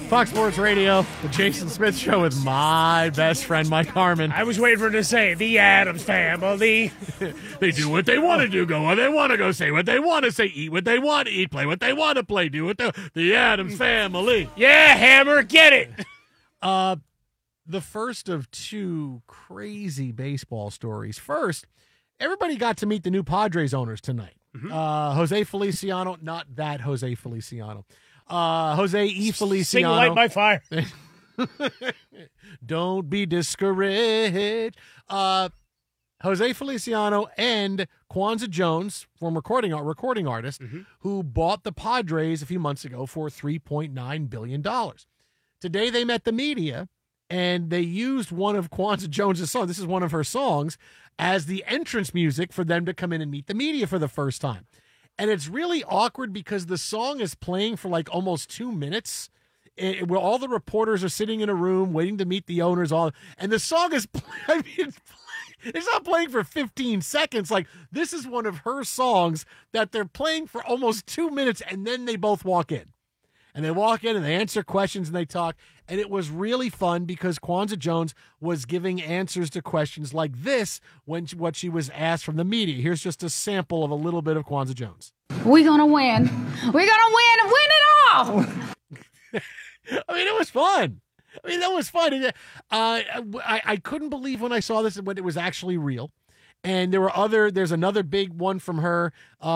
Fox Sports Radio, the Jason Smith Show with my best friend, Mike Harmon. I was waiting for her to say, the Addams Family. They do what they want to do, go where they want to go, say what they want to say, eat what they want to eat, play what they want to play, do what the Addams Family. Yeah, Hammer, get it. The first of two crazy baseball stories. First, everybody got to meet the new Padres owners tonight. Mm-hmm. Jose Feliciano, not that Jose Feliciano. Jose E. Feliciano. Sing Light My Fire. Don't be discouraged. Jose Feliciano and Kwanzaa Jones, former recording artist, who bought the Padres a few months ago for $3.9 billion. Today they met the media, and they used one of Kwanzaa Jones' songs. This is one of her songs as the entrance music for them to come in and meet the media for the first time. And it's really awkward because the song is playing for like almost 2 minutes, where all the reporters are sitting in a room waiting to meet the owners. And the song is it's not playing for 15 seconds. Like, this is one of her songs that they're playing for almost 2 minutes, and then they both walk in. And they walk in and they answer questions and they talk. And it was really fun because Kwanzaa Jones was giving answers to questions like this what she was asked from the media. Here's just a sample of a little bit of Kwanzaa Jones. We're going to win. We're going to win and win it all. I mean, it was fun. That was fun. I couldn't believe when I saw this when it was actually real. And there's another big one from her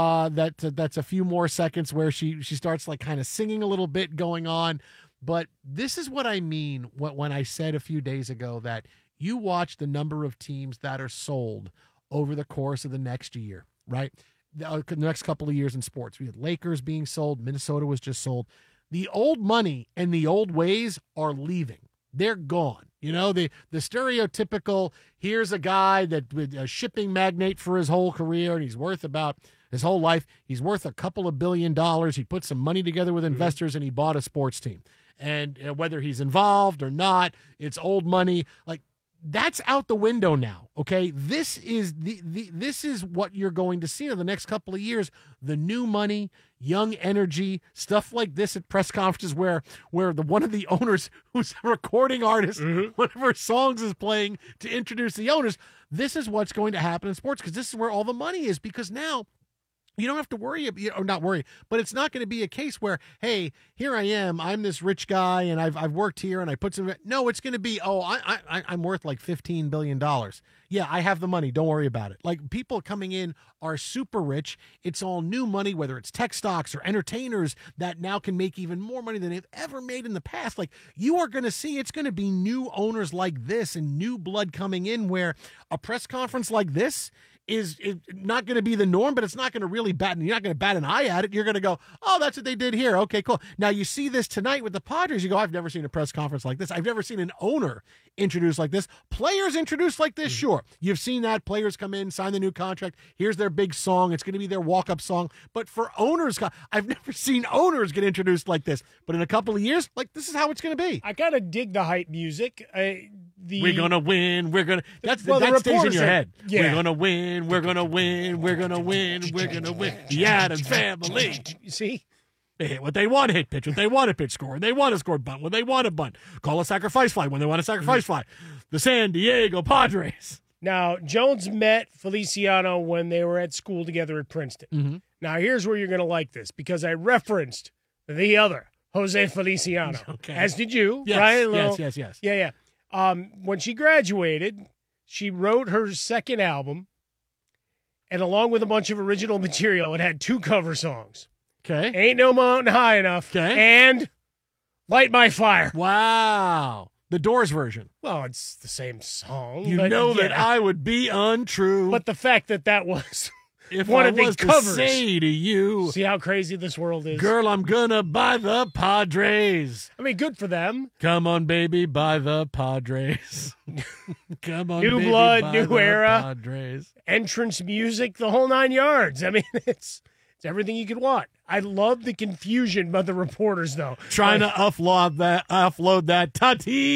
that's a few more seconds where she starts like kind of singing a little bit going on. But this is what I mean when I said a few days ago that you watch the number of teams that are sold over the course of the next year, right? The next couple of years in sports. We had Lakers being sold. Minnesota was just sold. The old money and the old ways are leaving. They're gone. You know, the stereotypical, here's a guy that a shipping magnate for his whole career, and he's worth about his whole life. He's worth a couple of $1 billion. He put some money together with investors, and he bought a sports team. And whether he's involved or not, it's old money. Like, that's out the window now, okay? This is this is what you're going to see in the next couple of years. The new money, young energy, stuff like this at press conferences where one of the owners who's a recording artist, one of her songs is playing to introduce the owners. This is what's going to happen in sports because this is where all the money is, because now you don't have to worry, or not worry, but it's not going to be a case where, hey, here I am, I'm this rich guy, and I've worked here, and I put some. No, it's going to be, I'm worth like $15 billion. Yeah, I have the money. Don't worry about it. Like, people coming in are super rich. It's all new money, whether it's tech stocks or entertainers that now can make even more money than they've ever made in the past. Like, you are going to see, it's going to be new owners like this and new blood coming in, where a press conference like this is not going to be the norm, but it's not going to really you're not going to bat an eye at it. You're going to go, oh, that's what they did here. Okay, cool. Now you see this tonight with the Padres. You go, I've never seen a press conference like this. I've never seen an owner introduced like this. Players introduced like this, sure. You've seen that. Players come in, sign the new contract. Here's their big song. It's going to be their walk-up song. But for owners, I've never seen owners get introduced like this. But in a couple of years, like, this is how it's going to be. I kind of dig the hype music. We're going to win. That stays in your head. Yeah. We're going to win. We're going to win. We're going to win. We're going to win. The Addams Family. You see? They hit what they want to hit, pitch what they want to pitch, score when they want to score, bunt when they want to bunt, call a sacrifice fly when they want to sacrifice fly. The San Diego Padres. Now, Jones met Feliciano when they were at school together at Princeton. Now, here's where you're going to like this, because I referenced the other, Jose Feliciano, as did you, yes, right? Yes. Yeah. When she graduated, she wrote her second album, and along with a bunch of original material, it had 2 cover songs. Okay. Ain't No Mountain High Enough. Okay. And Light My Fire. Wow. The Doors version. Well, it's the same song. You know that I would be untrue. But the fact that was if one I of the was covers. To say to you, see how crazy this world is. Girl, I'm gonna buy the Padres. I mean, good for them. Come on, baby, buy the Padres. Come on, new baby, blood, buy new the era, Padres. Entrance music, the whole 9 yards. I mean, it's everything you could want. I love the confusion by the reporters, though. Trying to offload that Tatis.